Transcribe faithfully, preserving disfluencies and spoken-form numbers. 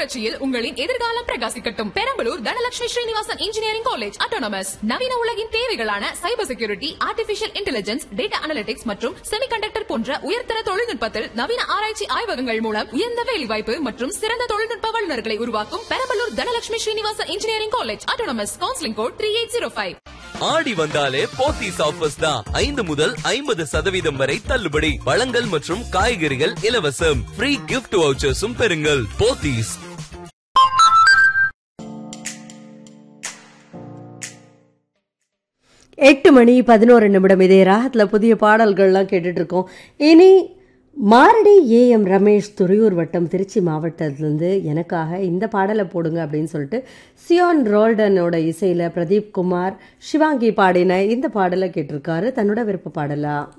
புரட்சியில் உங்களின் எதிர்காலம் பிரகாசிக்கட்டும். Perambalur Dhanalakshmi Srinivasan engineering college autonomous. நவீன உலகின் தேவைகளான cyber security, artificial intelligence, data analytics மற்றும் செமிகண்டக்டர் போன்ற உயர்தர தொழில்நுட்பத்தில் நவீன ஆராய்ச்சி ஆய்வகங்கள் மூலம் உயர்ந்த வேலைவாய்ப்பு மற்றும் சிறந்த தொழில்நுட்ப வல்லுநர்களை உருவாக்கும் Perambalur Dhanalakshmi Srinivasan engineering college autonomous. Counselling code three eight zero five. ஆடி வந்தாலே போத்தீஸ் ஆஃபர்ஸ் தான். ஐந்து முதல் ஐம்பது சதவீதம் வரை தள்ளுபடி. பழங்கள் மற்றும் காய்கறிகள் இலவசம். ஃப்ரீ கிஃப்ட் வவுச்சர்ஸும் பெறுங்கள். போத்தீஸ். எட்டு மணி பதினோரு நிமிடம். இதே ராகத்துல புதிய பாடல்கள்லாம் கேட்டுட்டு இருக்கோம். இனி மாரடி ஏ எம் ரமேஷ் துறையூர் வட்டம் திருச்சி மாவட்டத்திலேருந்து எனக்காக இந்த பாடலை போடுங்க அப்படின்னு சொல்லிட்டு சியோன் ரோல்டனோட இசையில் பிரதீப் குமார், சிவாங்கி பாடின இந்த பாடலை கேட்டிருக்காரு தன்னோட விருப்ப பாடலா.